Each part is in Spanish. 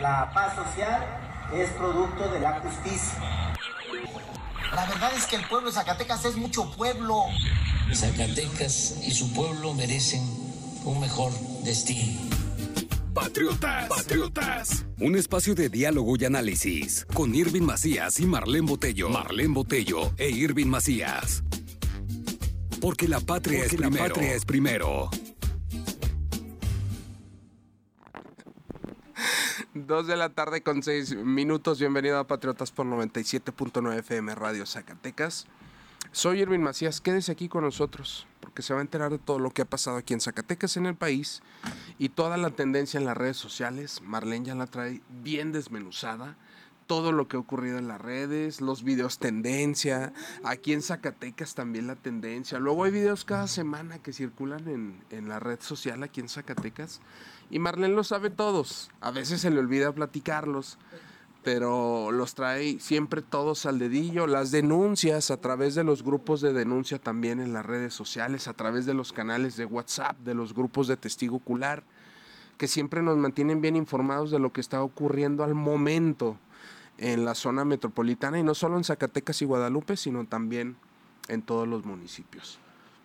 La paz social es producto de la justicia. La verdad es que el pueblo de Zacatecas es mucho pueblo. Zacatecas y su pueblo merecen un mejor destino. Patriotas. Un espacio de diálogo y análisis con Irving Macías y Marlene Botello. Marlene Botello e Irving Macías. Porque la patria es primero. 2 de la tarde con 6 minutos. Bienvenido a Patriotas por 97.9 FM Radio Zacatecas. Soy Irving Macías. Quédese aquí con nosotros porque se va a enterar de todo lo que ha pasado aquí en Zacatecas, en el país, y toda la tendencia en las redes sociales. Marlene ya la trae bien desmenuzada. Todo lo que ha ocurrido en las redes, los videos tendencia, aquí en Zacatecas también la tendencia. Luego hay videos cada semana que circulan en la red social aquí en Zacatecas y Marlene los sabe todos. A veces se le olvida platicarlos, pero los trae siempre todos al dedillo. Las denuncias a través de los grupos de denuncia también en las redes sociales, a través de los canales de WhatsApp, de los grupos de testigo ocular, que siempre nos mantienen bien informados de lo que está ocurriendo al momento en la zona metropolitana, y no solo en Zacatecas y Guadalupe, sino también en todos los municipios.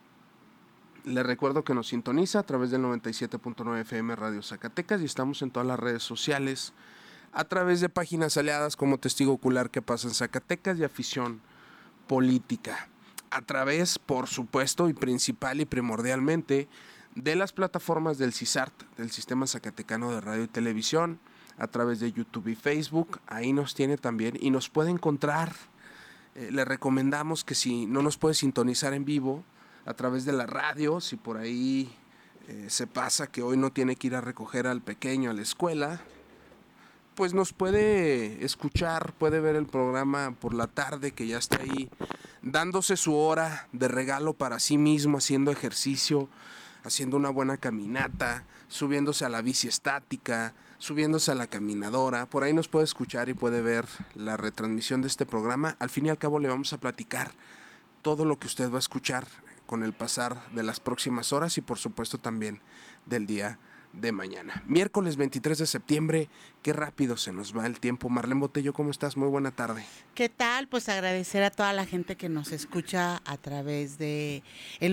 Les recuerdo que nos sintoniza a través del 97.9 FM Radio Zacatecas y estamos en todas las redes sociales, a través de páginas aliadas como Testigo Ocular que pasa en Zacatecas y Afición Política, a través, por supuesto, y principal y primordialmente, de las plataformas del CISART, del Sistema Zacatecano de Radio y Televisión, a través de YouTube y Facebook. Ahí nos tiene también y nos puede encontrar. Le recomendamos que si no nos puede sintonizar en vivo, a través de la radio, si por ahí se pasa que hoy no tiene que ir a recoger al pequeño a la escuela, pues nos puede escuchar, puede ver el programa por la tarde, que ya está ahí dándose su hora de regalo para sí mismo, haciendo ejercicio, haciendo una buena caminata, subiéndose a la bici estática, subiéndose a la caminadora. Por ahí nos puede escuchar y puede ver la retransmisión de este programa. Al fin y al cabo le vamos a platicar todo lo que usted va a escuchar con el pasar de las próximas horas y por supuesto también del día de mañana. Miércoles 23 de septiembre, qué rápido se nos va el tiempo. Marlene Botello, ¿cómo estás? Muy buena tarde. ¿Qué tal? Pues agradecer a toda la gente que nos escucha a través de el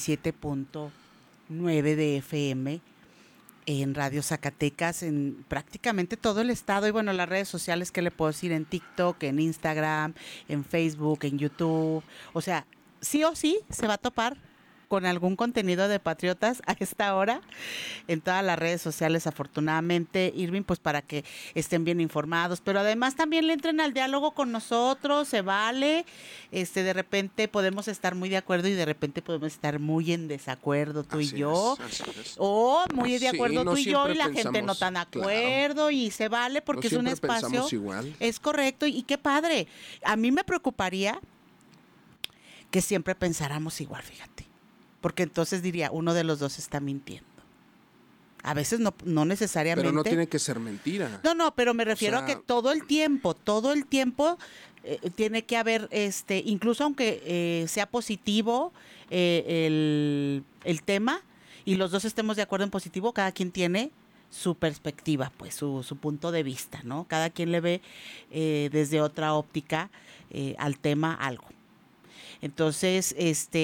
97.9 de FM en Radio Zacatecas, en prácticamente todo el estado. Y bueno, las redes sociales, ¿qué le puedo decir? En TikTok, en Instagram, en Facebook, en YouTube. O sea, sí o sí se va a topar con algún contenido de Patriotas a esta hora en todas las redes sociales, afortunadamente, Irving, pues para que estén bien informados, pero además también le entren al diálogo con nosotros, se vale. De repente podemos estar muy de acuerdo y de repente podemos estar muy en desacuerdo tú y yo, o muy de acuerdo tú y yo y la gente no tan de acuerdo, claro. Y se vale porque es un espacio, es correcto, y qué padre. A mí me preocuparía que siempre pensáramos igual, fíjate. Porque entonces diría, uno de los dos está mintiendo. A veces no necesariamente. Pero no tiene que ser mentira. No, pero me refiero a que todo el tiempo tiene que haber, incluso aunque sea positivo el tema y los dos estemos de acuerdo en positivo, cada quien tiene su perspectiva, pues su punto de vista, ¿no? Cada quien le ve desde otra óptica al tema algo. Entonces,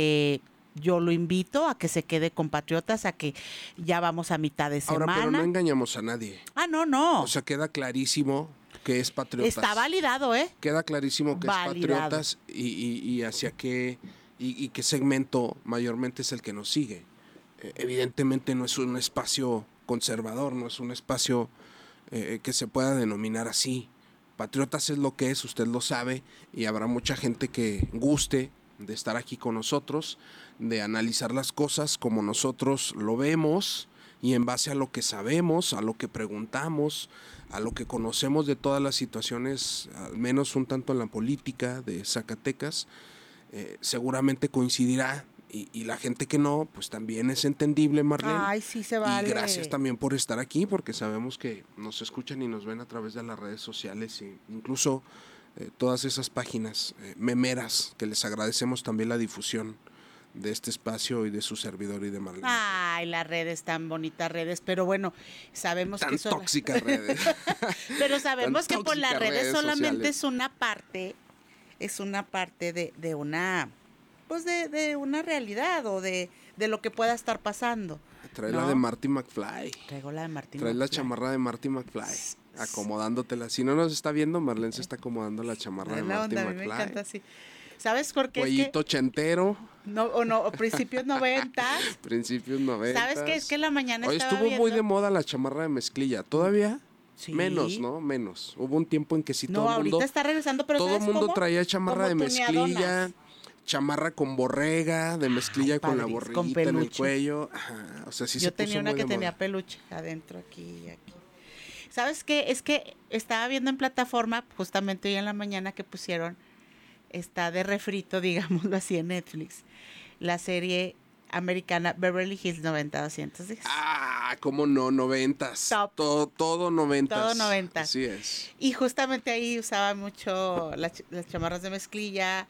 yo lo invito a que se quede con Patriotas, a que ya vamos a mitad de semana. Ahora, pero no engañamos a nadie. No. O sea, queda clarísimo que es Patriotas. Está validado, ¿eh? Queda clarísimo que validado. Es Patriotas y hacia qué y qué segmento mayormente es el que nos sigue. Evidentemente no es un espacio conservador, no es un espacio que se pueda denominar así. Patriotas es lo que es, usted lo sabe, y habrá mucha gente que guste de estar aquí con nosotros, de analizar las cosas como nosotros lo vemos y en base a lo que sabemos, a lo que preguntamos, a lo que conocemos de todas las situaciones, al menos un tanto en la política de Zacatecas, seguramente coincidirá. Y la gente que no, pues también es entendible, Marlene. Ay, sí se vale. Y gracias también por estar aquí, porque sabemos que nos escuchan y nos ven a través de las redes sociales e incluso todas esas páginas memeras que les agradecemos también la difusión de este espacio y de su servidor y de Marlene. Ay, las redes, tan bonitas redes, pero bueno, sabemos Tan que son tóxicas redes. pero sabemos Tan que por las tóxicas redes solamente sociales. es una parte de una, pues de una realidad o de lo que pueda estar pasando. Trae ¿no? la de Marty McFly. Traigo la de Martín. Trae la McFly. chamarra de Marty McFly. Acomodándotela. Si no nos está viendo, Marlene se está acomodando la chamarra de Es la Marty onda, a mí me McFly. encanta así. ¿Sabes por qué? Cuellito ochentero, O principios 90. principios 90. ¿Sabes qué? Es que en la mañana Oye, estaba estuvo muy viendo- de moda la chamarra de mezclilla. ¿Todavía? Sí. Menos, ¿no? Menos. Hubo un tiempo en que sí No, todo el ahorita mundo... está regresando, pero todo el ¿sabes mundo cómo? traía chamarra Como de mezclilla, tuneadonas. chamarra con borrega, de mezclilla con la padrísimo, borreguita con en el peluche. cuello. Ajá, o sea, sí se Yo puso tenía una muy que de tenía moda. peluche adentro, aquí y aquí. ¿Sabes qué? Es que estaba viendo en plataforma, justamente hoy en la mañana que pusieron, está de refrito, digámoslo así, en Netflix, la serie americana Beverly Hills 90210. Ah, cómo no, 90s. Top. Todo 90s. Todo 90s. Así es. Y justamente ahí usaba mucho las chamarras de mezclilla,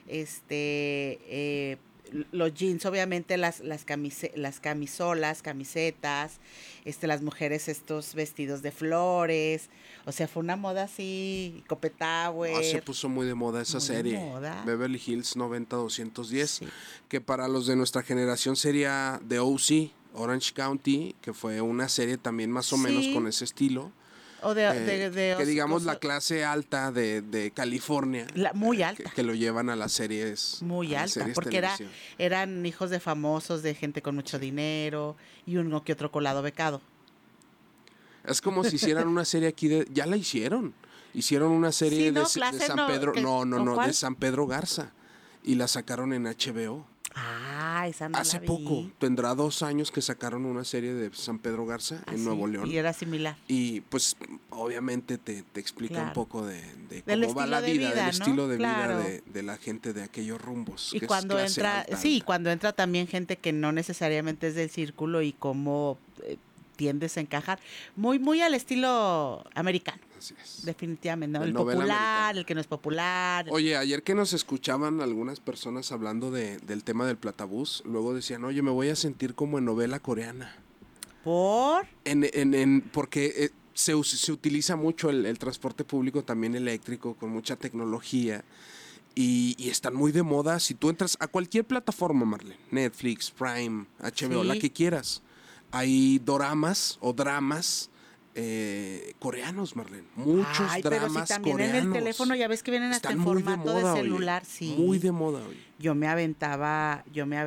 los jeans, obviamente, las camisolas, camisetas, las mujeres estos vestidos de flores. O sea, fue una moda así, Copetower. Se puso muy de moda esa Muy de serie. moda. Beverly Hills 90210. Sí. Que para los de nuestra generación sería The O.C., Orange County, que fue una serie también más o menos Sí. con ese estilo. O que digamos la clase alta de California. Muy alta. Que lo llevan a las series. Muy a las alta, series porque televisión. eran hijos de famosos, de gente con mucho dinero y uno que otro colado becado. Es como si hicieran una serie aquí de... Ya la hicieron. Hicieron una serie Sí, no, de clase San no, Pedro... ¿qué? No, ¿O cuál? de San Pedro Garza. Y la sacaron en HBO. Ah, esa no Hace la vi. poco. Tendrá 2 años que sacaron una serie de San Pedro Garza Ah, en sí, Nuevo León. Y era similar. Y pues obviamente te explica Claro. un poco de Del cómo va la estilo de vida, vida, del ¿no? estilo de Claro. vida de la gente de aquellos rumbos. Y que es cuando clase entra, alta, sí, alta. cuando entra también gente que no necesariamente es del círculo y cómo tiendes a encajar. Muy, muy al estilo americano, Así es. definitivamente, ¿no? De El novela popular, americana. el que no es popular. Oye, ayer que nos escuchaban algunas personas hablando del tema del platabús, luego decían, oye, me voy a sentir como en novela coreana. ¿Por? Porque se utiliza mucho el transporte público también eléctrico, con mucha tecnología, y están muy de moda. Si tú entras a cualquier plataforma, Marlene, Netflix, Prime, HBO, Sí. la que quieras, hay doramas o dramas coreanos, Marlene. Muchos Ay, pero dramas si también coreanos. en el teléfono ya ves que vienen hasta Están en muy formato moda, de oye. celular, sí. Muy de moda hoy. Yo me aventaba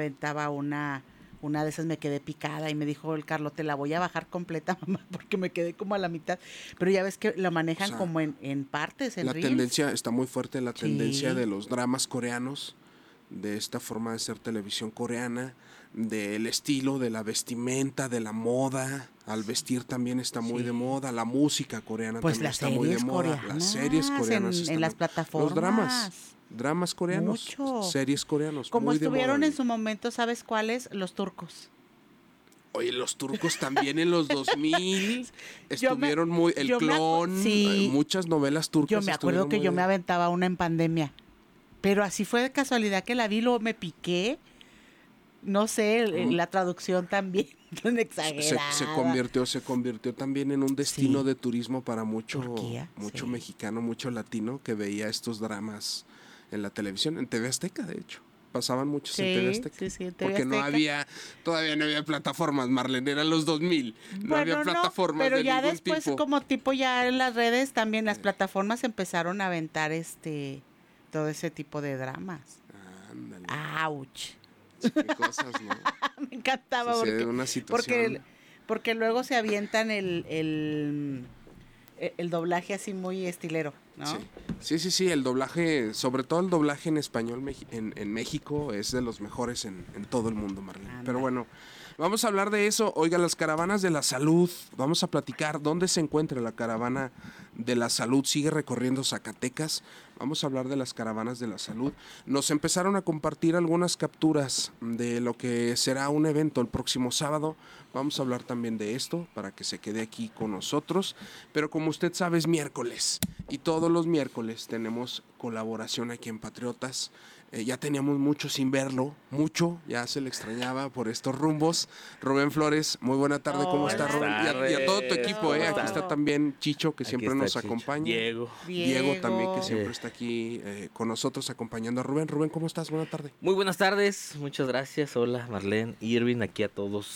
una de esas, me quedé picada y me dijo el Carlos, te la voy a bajar completa, mamá, porque me quedé como a la mitad. Pero ya ves que lo manejan O sea, como en partes, en La reels. tendencia, está muy fuerte la Sí. tendencia de los dramas coreanos, de esta forma de ser televisión coreana, del estilo, de la vestimenta, de la moda. Al vestir también está muy Sí. de moda. La música coreana Pues también las está muy de series moda. Las coreanas series coreanas en están las muy- plataformas. Los dramas coreanos. Mucho. Series coreanos. Como muy de moda estuvieron hoy. en su momento, ¿sabes cuáles? Los turcos. Oye, los turcos también en los 2000 Yo me- estuvieron muy... El yo me acu- Clon, sí. muchas novelas turcas. Yo me acuerdo estuvieron que muy yo de- me aventaba una en pandemia. Pero así fue de casualidad que la vi, luego me piqué. No sé, la traducción también tan exagerada. se convirtió también en un destino Sí. de turismo para mucho Turquía, sí. mexicano, mucho latino que veía estos dramas en la televisión, en TV Azteca, de hecho. Pasaban muchos en TV Sí, Azteca. sí, sí, en TV porque Azteca. todavía no había plataformas, Marlene, eran los 2000. No había plataformas pero de ya ningún después, tipo. como tipo ya en las redes también, las plataformas empezaron a aventar todo ese tipo de dramas. Ándale, ¡Auch! qué cosas, ¿no? Me encantaba Sí, sí, porque, una situación. porque luego se avientan el doblaje así muy estilero, ¿no? Sí, el doblaje, sobre todo el doblaje en español en México es de los mejores en todo el mundo, Marlene. Anda. Pero bueno, vamos a hablar de eso. Oiga, las caravanas de la salud, vamos a platicar dónde se encuentra la caravana de la salud. Sigue recorriendo Zacatecas. Vamos a hablar de las caravanas de la salud. Nos empezaron a compartir algunas capturas de lo que será un evento el próximo sábado. Vamos a hablar también de esto para que se quede aquí con nosotros. Pero como usted sabe, es miércoles. Y todos los miércoles tenemos colaboración aquí en Patriotas. Ya teníamos mucho sin verlo, ya se le extrañaba por estos rumbos. Rubén Flores, muy buena tarde, ¿cómo está Rubén? Y a todo tu equipo, aquí está también Chicho, que siempre nos acompaña. Diego también, que siempre está aquí con nosotros acompañando a Rubén. Rubén, ¿cómo estás? Buena tarde. Muy buenas tardes, muchas gracias. Hola Marlene, Irving, aquí a todos